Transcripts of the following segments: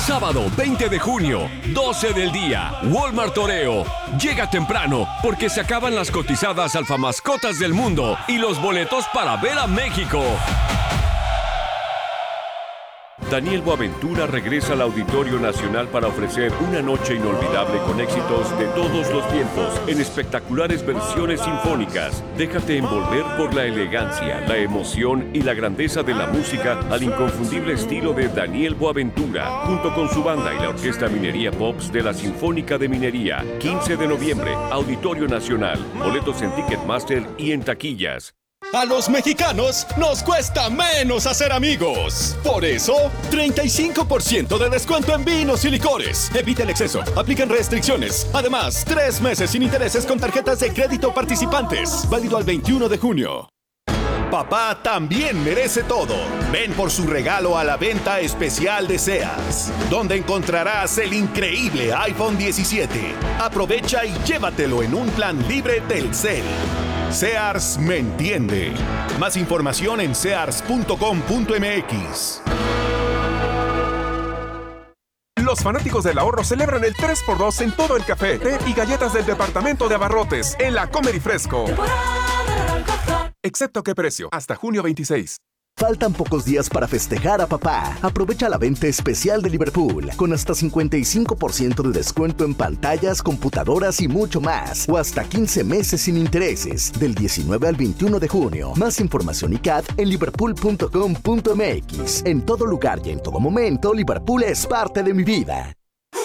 Sábado 20 de junio, 12 del día, Walmart Toreo. Llega temprano porque se acaban las cotizadas alfamascotas del mundo y los boletos para ver a México. Daniel Boaventura regresa al Auditorio Nacional para ofrecer una noche inolvidable con éxitos de todos los tiempos en espectaculares versiones sinfónicas. Déjate envolver por la elegancia, la emoción y la grandeza de la música al inconfundible estilo de Daniel Boaventura, junto con su banda y la Orquesta Minería Pops de la Sinfónica de Minería. 15 de noviembre, Auditorio Nacional. Boletos en Ticketmaster y en taquillas. A los mexicanos nos cuesta menos hacer amigos. Por eso, 35% de descuento en vinos y licores. Evita el exceso. Aplican restricciones. Además, 3 meses sin intereses con tarjetas de crédito participantes. Válido al 21 de junio. Papá también merece todo. Ven por su regalo a la venta especial de Sears, donde encontrarás el increíble iPhone 17. Aprovecha y llévatelo en un plan libre Telcel. Sears me entiende. Más información en sears.com.mx. Los fanáticos del ahorro celebran el 3x2 en todo el café, té y galletas del departamento de abarrotes en la Comer y Fresco. Excepto qué precio, hasta junio 26. Faltan pocos días para festejar a papá. Aprovecha la venta especial de Liverpool con hasta 55% de descuento en pantallas, computadoras y mucho más. O hasta 15 meses sin intereses, del 19 al 21 de junio. Más información y CAD en liverpool.com.mx. En todo lugar y en todo momento, Liverpool es parte de mi vida.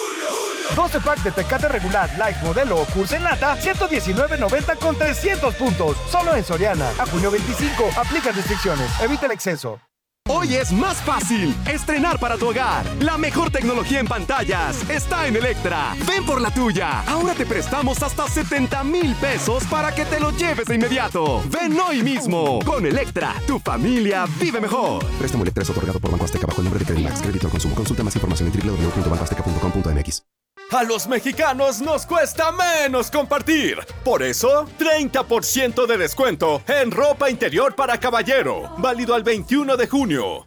12 pack de Tecate regular, light, modelo o curso en lata, $119.90 con 300 puntos. Solo en Soriana. A junio 25. Aplica restricciones. Evita el exceso. Hoy es más fácil estrenar para tu hogar. La mejor tecnología en pantallas está en Electra. Ven por la tuya. Ahora te prestamos hasta 70,000 pesos para que te lo lleves de inmediato. Ven hoy mismo. Con Electra, tu familia vive mejor. Préstamo Electra es otorgado por Banco Azteca bajo el nombre de Credimax. Crédito al consumo. Consulta más información en www.bancoazteca.com.mx. A los mexicanos nos cuesta menos compartir. Por eso, 30% de descuento en ropa interior para caballero. Válido al 21 de junio.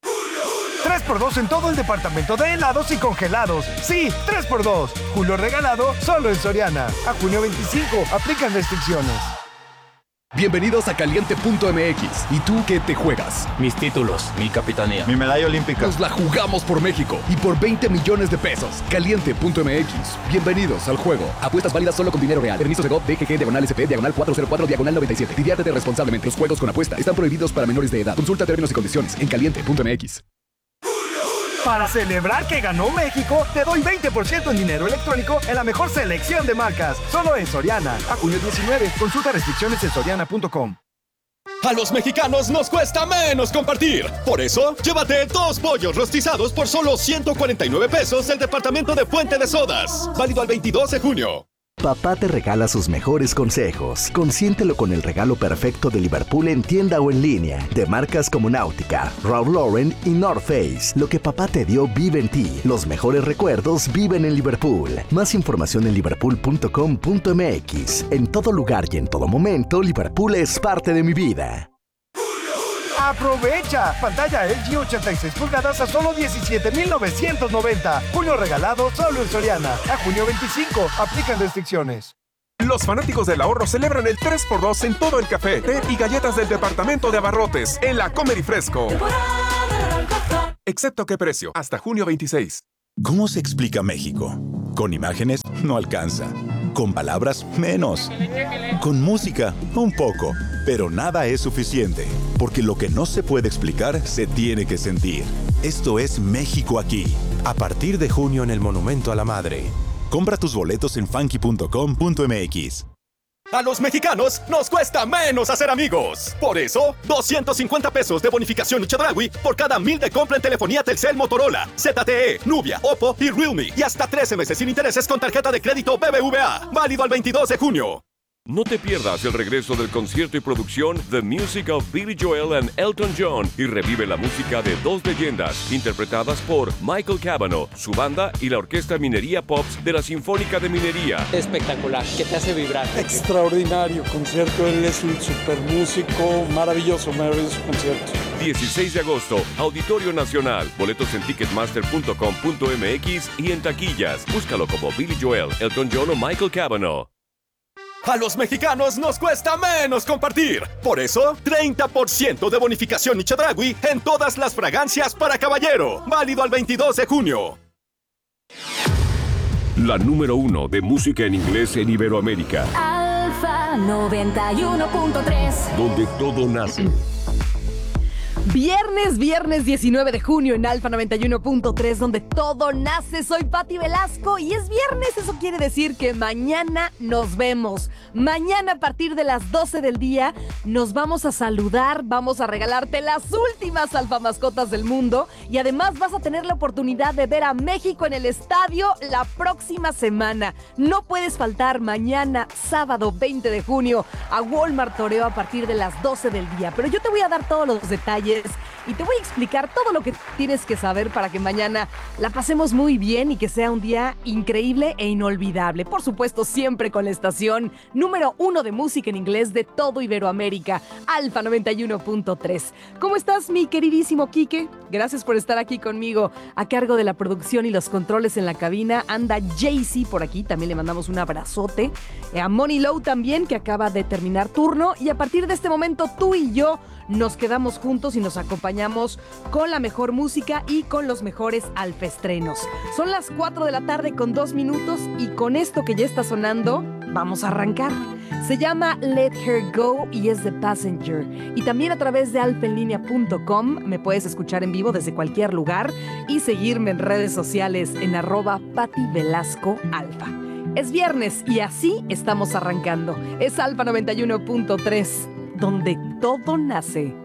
3x2 en todo el departamento de helados y congelados. Sí, 3x2. Julio regalado solo en Soriana. A junio 25. Aplican restricciones. Bienvenidos a Caliente.mx. ¿Y tú qué te juegas? Mis títulos, mi capitanía, mi medalla olímpica. Nos la jugamos por México y por 20 millones de pesos. Caliente.mx. Bienvenidos al juego. Apuestas válidas solo con dinero real. Permisos de GOV, DGG, /SP, /404, /97. Diviértete responsablemente. Los juegos con apuesta están prohibidos para menores de edad. Consulta términos y condiciones en Caliente.mx. Para celebrar que ganó México, te doy 20% en dinero electrónico en la mejor selección de marcas. Solo en Soriana. A junio 19. Consulta restricciones en soriana.com. A los mexicanos nos cuesta menos compartir. Por eso, llévate 2 pollos rostizados por solo 149 pesos del departamento de Fuente de Sodas. Válido al 22 de junio. Papá te regala sus mejores consejos. Consiéntelo con el regalo perfecto de Liverpool en tienda o en línea. De marcas como Náutica, Ralph Lauren y North Face. Lo que papá te dio vive en ti. Los mejores recuerdos viven en Liverpool. Más información en liverpool.com.mx. En todo lugar y en todo momento, Liverpool es parte de mi vida. ¡Aprovecha! Pantalla LG 86 pulgadas a solo $17,990. Junio regalado solo en Soriana. A junio 25. Aplican restricciones. Los fanáticos del ahorro celebran el 3x2 en todo el café, té y galletas del departamento de abarrotes en la Comer y Fresco. Excepto qué precio, hasta junio 26. ¿Cómo se explica México? Con imágenes no alcanza. Con palabras menos. Con música un poco. Pero nada es suficiente. Porque lo que no se puede explicar se tiene que sentir. Esto es México aquí. A partir de junio en el Monumento a la Madre. Compra tus boletos en funky.com.mx. A los mexicanos nos cuesta menos hacer amigos. Por eso, 250 pesos de bonificación Chedraui por cada 1,000 de compra en telefonía Telcel, Motorola, ZTE, Nubia, Oppo y Realme. Y hasta 13 meses sin intereses con tarjeta de crédito BBVA. Válido al 22 de junio. No te pierdas el regreso del concierto y producción The Music of Billy Joel and Elton John y revive la música de 2 leyendas interpretadas por Michael Cavanaugh, su banda y la Orquesta Minería Pops de la Sinfónica de Minería. Espectacular, que te hace vibrar. Extraordinario concierto, él es un super músico, maravilloso concierto. 16 de agosto, Auditorio Nacional. Boletos en ticketmaster.com.mx y en taquillas. Búscalo como Billy Joel, Elton John o Michael Cavanaugh. A los mexicanos nos cuesta menos compartir. Por eso, 30% de bonificación y Chedraui en todas las fragancias para caballero. Válido al 22 de junio. La número 1 de música en inglés en Iberoamérica. Alfa 91.3. Donde todo nace. Viernes 19 de junio en Alfa 91.3, donde todo nace. Soy Pati Velasco y es viernes. Eso quiere decir que mañana nos vemos. Mañana a partir de las 12 del día nos vamos a saludar. Vamos a regalarte las últimas Alfa Mascotas del mundo. Y además vas a tener la oportunidad de ver a México en el estadio la próxima semana. No puedes faltar mañana, sábado 20 de junio, a Walmart Toreo a partir de las 12 del día. Pero yo te voy a dar todos los detalles y te voy a explicar todo lo que tienes que saber para que mañana la pasemos muy bien y que sea un día increíble e inolvidable. Por supuesto, siempre con la estación número 1 de música en inglés de todo Iberoamérica, Alfa 91.3. ¿Cómo estás, mi queridísimo Quique? Gracias por estar aquí conmigo. A cargo de la producción y los controles en la cabina anda Jaycee por aquí. También le mandamos un abrazote. A Moni Low también, que acaba de terminar turno. Y a partir de este momento, tú y yo nos quedamos juntos y nos acompañamos con la mejor música y con los mejores alfestrenos. Son las 4 de la tarde con 2 minutos y con esto que ya está sonando, vamos a arrancar. Se llama Let Her Go y es The Passenger. Y también a través de alfaenlinea.com me puedes escuchar en vivo desde cualquier lugar y seguirme en redes sociales en @PatiVelascoAlfa. Es viernes y así estamos arrancando. Es Alfa 91.3. Donde todo nace.